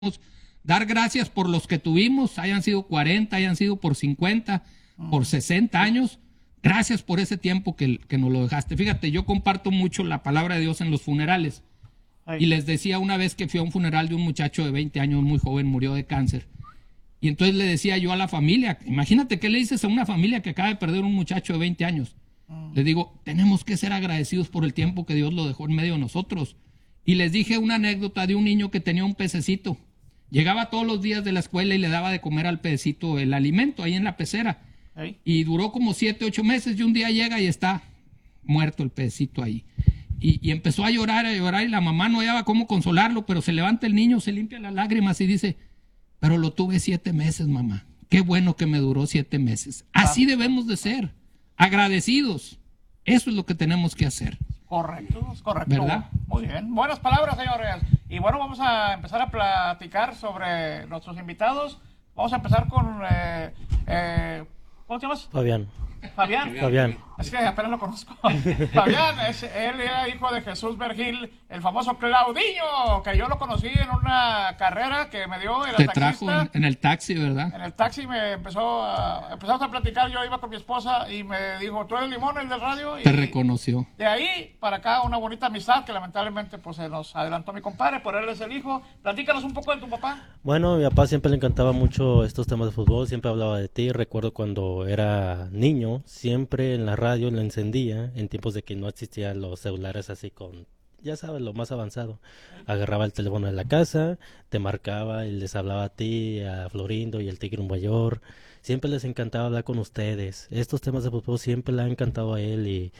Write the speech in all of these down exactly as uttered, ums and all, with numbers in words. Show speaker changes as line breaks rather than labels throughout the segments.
dar gracias por los que tuvimos, hayan sido cuarenta, hayan sido por cincuenta, por sesenta años. Gracias por ese tiempo que, que nos lo dejaste. Fíjate, yo comparto mucho la palabra de Dios en los funerales. Ay. Y les decía una vez que fui a un funeral de un muchacho de veinte años, muy joven, murió de cáncer. Y entonces le decía yo a la familia, imagínate qué le dices a una familia que acaba de perder un muchacho de veinte años. Mm. Les digo, tenemos que ser agradecidos por el tiempo que Dios lo dejó en medio de nosotros. Y les dije una anécdota de un niño que tenía un pececito. Llegaba todos los días de la escuela y le daba de comer al pececito el alimento ahí en la pecera. Ay. Y duró como siete, ocho meses y un día llega y está muerto el pececito ahí. Y, y empezó a llorar, a llorar y la mamá no hallaba cómo consolarlo, pero se levanta el niño, se limpia las lágrimas y dice, pero lo tuve siete meses, mamá. Qué bueno que me duró siete meses. Así debemos de ser, agradecidos. Eso es lo que tenemos que hacer.
Correcto, es correcto.
¿Verdad?
Muy bien. Buenas palabras, señores. Y bueno, vamos a empezar a platicar sobre nuestros invitados. Vamos a empezar con... Eh, eh, ¿Cómo te llamas?
Fabián.
Fabián.
Fabián.
Es que apenas lo conozco. Fabián, es, él era hijo de Jesús Vergil, el famoso Claudinho, que yo lo conocí en una carrera que me dio el
Te
taxista.
trajo en, en el taxi, ¿verdad?
En el taxi me empezó a, empezamos a platicar, yo iba con mi esposa y me dijo, ¿tú eres Limón, el del radio? Y
te reconoció.
De ahí para acá una bonita amistad que lamentablemente pues se nos adelantó mi compadre, pero él es el hijo. Platícanos un poco de tu papá.
Bueno, mi papá siempre le encantaba mucho estos temas de fútbol, siempre hablaba de ti. Recuerdo cuando era niño, siempre en la radio le encendía, en tiempos de que no existían los celulares así con, ya sabes, lo más avanzado. Agarraba el teléfono de la casa, te marcaba y les hablaba a ti, a Florindo y el Tigre Mayor. Siempre les encantaba hablar con ustedes. Estos temas de fútbol siempre le han encantado a él y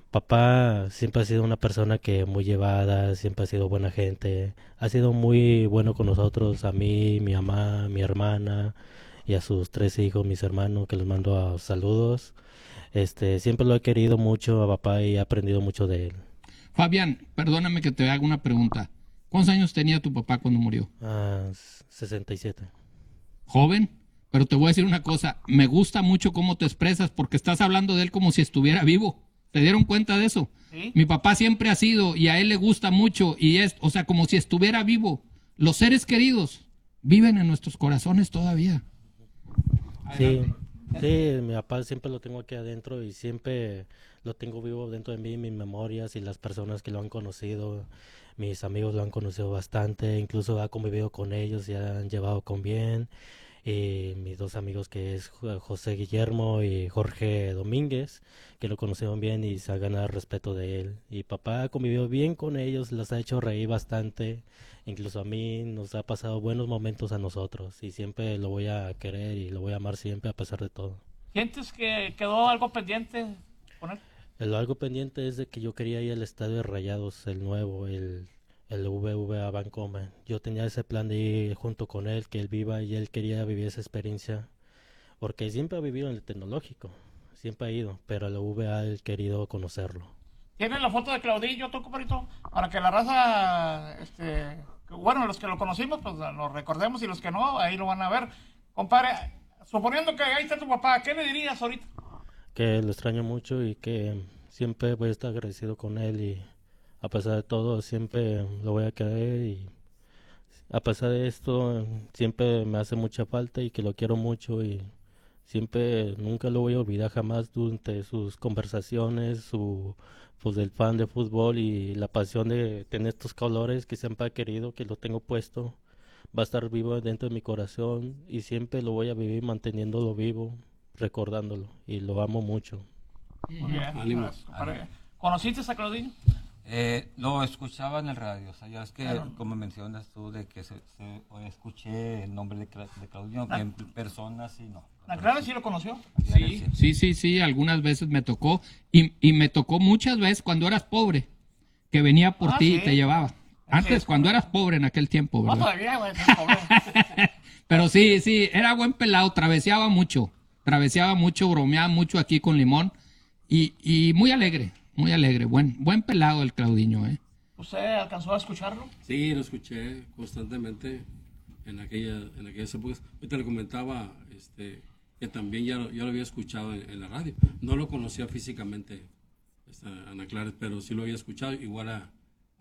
papá siempre ha sido una persona que muy llevada, siempre ha sido buena gente. Ha sido muy bueno con nosotros, a mí, mi mamá, mi hermana y a sus tres hijos, mis hermanos, que les mando a saludos. Este, siempre lo he querido mucho a papá y he aprendido mucho de él.
Fabián, perdóname que te haga una pregunta. ¿Cuántos años tenía tu papá cuando murió?
Ah, sesenta y siete.
¿Joven? Pero te voy a decir una cosa, me gusta mucho cómo te expresas porque estás hablando de él como si estuviera vivo. ¿Te dieron cuenta de eso? ¿Sí? Mi papá siempre ha sido y a él le gusta mucho y es, o sea, como si estuviera vivo. Los seres queridos viven en nuestros corazones todavía.
Sí. Sí, mi papá siempre lo tengo aquí adentro y siempre lo tengo vivo dentro de mí, mis memorias y las personas que lo han conocido, mis amigos lo han conocido bastante, incluso ha convivido con ellos y han llevado con bien. Y mis dos amigos que es José Guillermo y Jorge Domínguez, que lo conocieron bien y se ha ganado el respeto de él. Y papá ha convivido bien con ellos, los ha hecho reír bastante, incluso a mí nos ha pasado buenos momentos a nosotros y siempre lo voy a querer y lo voy a amar siempre a pesar de todo.
¿Sientes que quedó algo pendiente con él?
El algo pendiente es de que yo quería ir al estadio de Rayados, el nuevo, el... el V V A Bancomer. Yo tenía ese plan de ir junto con él, que él viva y él quería vivir esa experiencia, porque siempre ha vivido en el tecnológico, siempre ha ido, pero el V A él querido conocerlo.
¿Tienes la foto de Claudinho, tu compadrito? Para que la raza, este, bueno, los que lo conocimos, pues lo recordemos y los que no, ahí lo van a ver. Compadre, suponiendo que ahí está tu papá, ¿qué le dirías ahorita?
Que lo extraño mucho y que siempre voy a estar agradecido con él y a pesar de todo, siempre lo voy a querer y a pesar de esto, siempre me hace mucha falta y que lo quiero mucho y siempre, nunca lo voy a olvidar jamás durante sus conversaciones, su, pues del fan de fútbol y la pasión de tener estos colores que siempre ha querido, que lo tengo puesto, va a estar vivo dentro de mi corazón y siempre lo voy a vivir manteniéndolo vivo, recordándolo y lo amo mucho.
Muy bien. Ánimo. ¿Conociste a Claudinho?
Eh, lo escuchaba en el radio, o sea, ya es que claro, como mencionas tú de que se, se escuché el nombre de, de Claudinho, que en persona sí no.
¿La Clara sí lo conoció?
Sí, sí, sí, sí, algunas veces me tocó y, y me tocó muchas veces cuando eras pobre, que venía por ah, ti sí. y te llevaba. Antes, sí, cuando eras pobre en aquel tiempo, ¿verdad?
No, todavía, güey, pobre.
Pero sí, sí, era buen pelado, traveseaba mucho, traveseaba mucho, bromeaba mucho aquí con Limón y, y muy alegre. Muy alegre, buen buen pelado el Claudinho, ¿eh?
¿Usted alcanzó a escucharlo?
Sí, lo escuché constantemente en aquella en aquellas épocas. Ahorita le comentaba este, que también ya, ya lo había escuchado en, en la radio. No lo conocía físicamente, esta Ana Clara, pero sí lo había escuchado, igual a,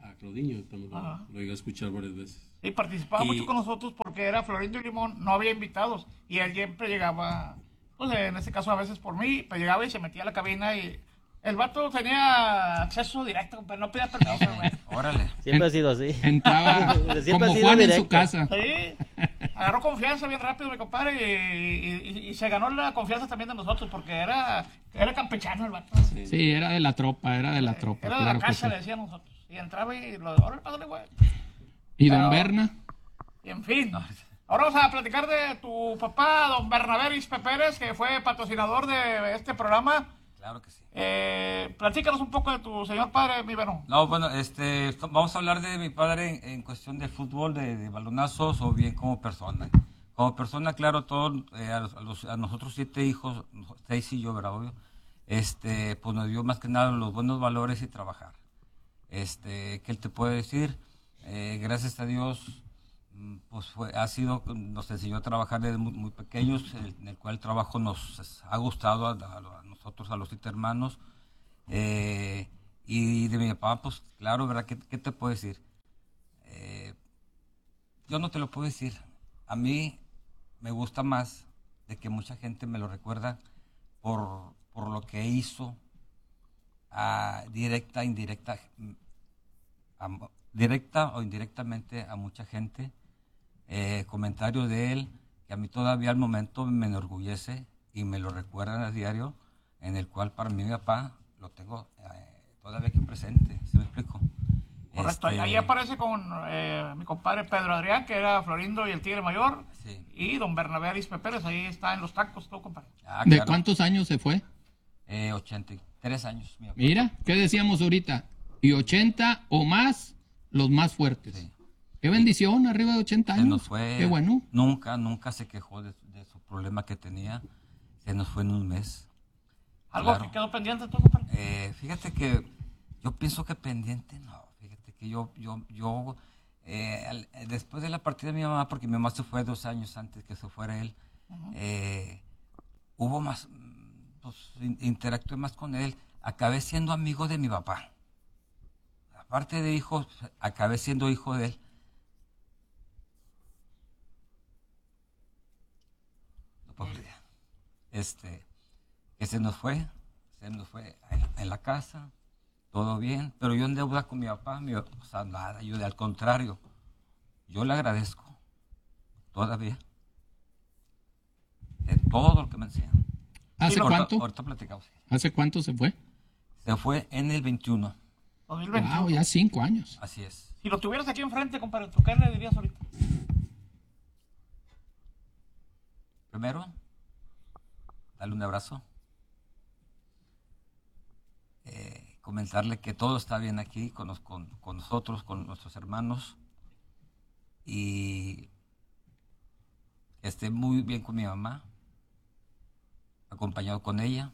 a Claudinho, también lo,
Ajá.
lo llegué a escuchar varias veces.
Y participaba
Y-
mucho con nosotros porque era Florindo y Limón, no había invitados. Y él siempre llegaba, pues en este caso a veces por mí, pues llegaba y se metía a la cabina y el vato tenía acceso directo, pero no pedía permiso, güey.
Órale.
Siempre ha sido así.
Entraba
Siempre
como
ha sido
Juan en
directo.
su casa.
Sí, agarró confianza bien rápido, mi compadre, y, y- y se ganó la confianza también de nosotros porque era, era campechano el vato.
Sí, era de la tropa, era de la tropa.
Era de
claro
la
que
casa,
sí.
le decían nosotros. Y entraba y lo ahora pásale, güey.
¿Y don
Pero-
Berna?
Y en fin. Ahora vamos a platicar de tu papá, don Bernabé Ispe Pérez, que fue patrocinador de este programa.
Claro que sí.
Eh, platícanos un poco de tu señor padre, mi Beno.
No, bueno, este, esto- vamos a hablar de mi padre en, en cuestión de fútbol, de, de balonazos o bien como persona. Como persona, claro, todos, eh, a, los- a los- a nosotros siete hijos, seis y yo, ¿verdad? Obvio, este, pues nos dio más que nada los buenos valores y trabajar. Este, ¿qué él te puede decir? Eh, gracias a Dios, mm, pues fue, ha sido, nos enseñó a trabajar desde muy, muy pequeños, el- en el cual el trabajo nos ha gustado a, a- a nosotros, a los siete hermanos. Eh, y de mi papá, pues claro, ¿verdad? ¿Qué, qué te puedo decir? Eh, yo no te lo puedo decir. A mí me gusta más de que mucha gente me lo recuerda por, por lo que hizo, a directa, indirecta, a- directa o indirectamente a mucha gente. Eh, comentarios de él que a mí todavía al momento me enorgullece y me lo recuerdan a diario, en el cual para mí mi papá lo tengo eh, todavía aquí presente, ¿sí me explico?
Correcto,
Este,
ahí aparece con eh, mi compadre Pedro Adrián, que era Florindo y el Tigre Mayor.
Sí.
Y don Bernabé Ispe Pérez, ahí está en los tacos, tú, compadre.
ah,
¿De
claro,
cuántos años se fue?
eh, ochenta y tres años, mi papá.
Mira, ¿qué decíamos ahorita? Y ochenta o más, los más fuertes.
Sí.
Qué bendición, arriba de ochenta
Se
años.
nos fue,
Qué bueno.
nunca, nunca se quejó de, de su problema que tenía, se nos fue en un mes.
¿Algo
Claro.
que quedó pendiente, tú, compadre?
Eh, fíjate que yo pienso que pendiente no, fíjate que yo, yo, yo eh, al- eh, después de la partida de mi mamá, porque mi mamá se fue dos años antes que se fuera él, eh, hubo más, mm, pues in- interactué más con él, acabé siendo amigo de mi papá. Aparte de hijo, acabé siendo hijo de él. No puedo creer. Este, que se nos fue, se nos fue en, en la casa, todo bien, pero yo en deuda con mi papá, mi, o sea, nada, yo de- al contrario, yo le agradezco todavía de todo lo que me enseñan.
¿Hace
Ahorita-
cuánto?
Ahorita platicamos.
¿Hace cuánto se fue?
Se fue en el veintiuno,
dos mil veintiuno.
Wow, ya cinco años.
así es.
Si lo tuvieras aquí enfrente, compadre, ¿tú qué le dirías ahorita?
Primero, darle un abrazo, eh, comentarle que todo está bien aquí con, nos- con- con nosotros, con nuestros hermanos, y que esté muy bien con mi mamá, acompañado con ella,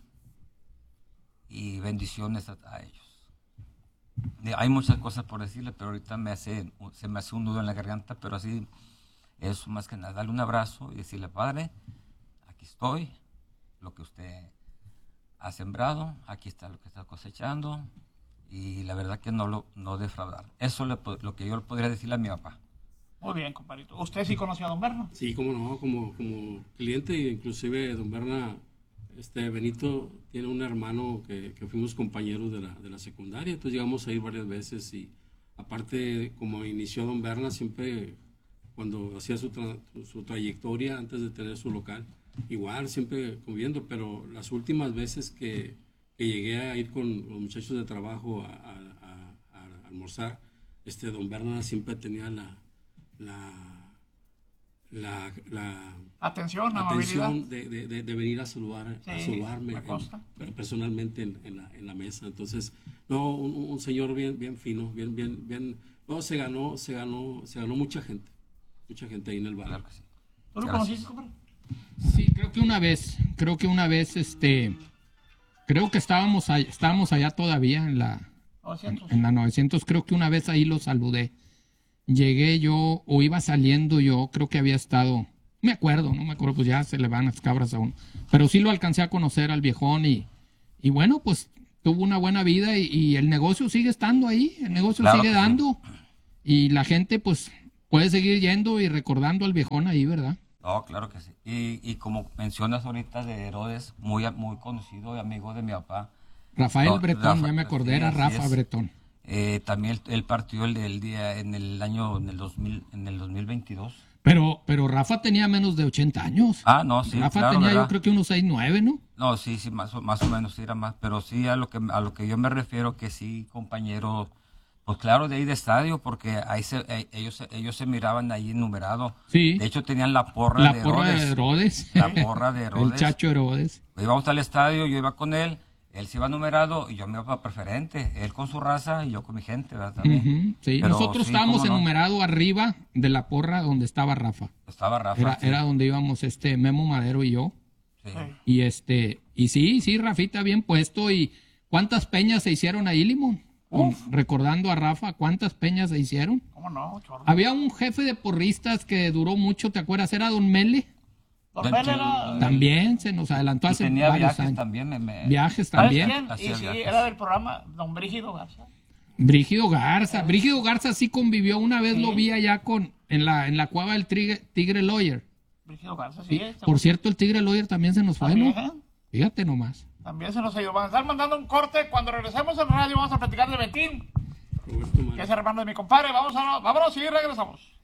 y bendiciones a, a ellos. Eh, Hay muchas cosas por decirle, pero ahorita me hace, se me hace un nudo en la garganta, pero así, eso más que nada, darle un abrazo y decirle, padre, aquí estoy, lo que usted ha sembrado, aquí está lo que está cosechando, y la verdad que no lo no defraudar. Eso es lo, lo que yo le podría decirle a mi papá.
Muy bien, compadrito. ¿Usted sí conoció a don Berno?
Sí, como no, como, como cliente, inclusive don Berna, este Benito tiene un hermano que, que fuimos compañeros de la, de la secundaria, entonces llegamos a ir varias veces y aparte como inició don Berna siempre cuando hacía su, tra- su trayectoria antes de tener su local, igual siempre conviviendo, pero las últimas veces que, que llegué a ir con los muchachos de trabajo a, a- a- a almorzar, este don Berna siempre tenía la la la, la
Atención, amabilidad.
atención de, de, de, de venir a saludar a
Sí,
saludarme
me consta.
en- personalmente en, en, la, en la mesa. Entonces, no, un, un señor bien bien fino, bien bien bien no se ganó, se ganó, se ganó mucha gente. Mucha gente ahí en el bar.
Claro que sí.
¿Tú lo
Gracias.
conociste, compadre?
Sí, creo que una vez, creo que una vez, este, creo que estábamos, ahí- estábamos allá todavía en la,
novecientos.
en la novecientos, creo que una vez ahí lo saludé. Llegué yo, o iba saliendo yo, creo que había estado, me acuerdo, no me acuerdo, pues ya se le van las cabras a uno. Pero sí lo alcancé a conocer al viejón y, y bueno, pues tuvo una buena vida y, y el negocio sigue estando ahí, el negocio
Claro
sigue
que sí.
dando y la gente pues puede seguir yendo y recordando al viejón ahí, ¿verdad?
No, claro que sí. Y, y como mencionas ahorita de Herodes, muy, muy conocido y amigo de mi papá.
Rafael
No,
Bretón,
Rafa-
ya me acordé,
sí,
era
así
Rafa
es.
Bretón.
Eh, también él, él partió el, el día en el año en el dos mil en el dos mil veintidós.
Pero, pero Rafa tenía menos de ochenta años.
Ah, no, sí,
Rafa
claro,
tenía
¿verdad?
yo creo que unos seis nueve, ¿no?
No, sí, sí, más, o- más o menos sí era más, pero sí a lo que a lo que yo me refiero que sí, compañeros, pues claro, de ahí de estadio, porque ahí se, eh, ellos se- ellos se miraban ahí enumerados.
Sí.
De hecho tenían la porra
La
de
porra
Herodes.
de Herodes.
La porra de
El
Herodes.
Chacho Herodes.
Íbamos al estadio, yo iba con él, él se iba numerado y yo me iba para preferente, él con su raza y yo con mi gente, ¿verdad? También.
Ujú, sí.
Pero
Nosotros
sí,
estábamos
cómo no.
enumerados arriba de la porra donde estaba Rafa.
Estaba Rafa.
Era,
sí.
era donde íbamos este Memo Madero y yo.
Sí.
Y este, y sí, sí, Rafita bien puesto. ¿Y cuántas peñas se hicieron ahí, Limón? Con- recordando a Rafa, ¿cuántas peñas se hicieron?
¿Cómo no, chorro?
Había un jefe de porristas que duró mucho, ¿te acuerdas? Era Don Mele.
Don Mele era-
También se nos adelantó
Y
hace
tenía
varios
viajes
años.
también. Me, me-
Viajes
¿Sabes
también.
quién?
Hacía
Y sí,
viajes.
era del programa Don Brígido Garza.
Brígido Garza. Brígido Garza sí convivió. Una vez lo vi allá con, en la, en la cueva del Tigre, Tigre Lawyer.
Brígido Garza, sí.
Sí.
este-
Por cierto, el Tigre Lawyer también se nos fue, ¿no?
También,
Fíjate nomás.
también se nos ha ido. Van a estar mandando un corte. Cuando regresemos en radio vamos a platicar de Betín,
Roberto
que
Mara.
es hermano de mi compadre. Vamos a, vámonos y regresamos.